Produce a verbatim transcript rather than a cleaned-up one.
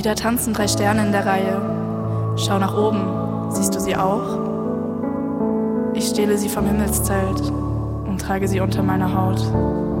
Wieder tanzen drei Sterne in der Reihe. Schau nach oben, siehst du sie auch? Ich stehle sie vom Himmelszelt und trage sie unter meiner Haut.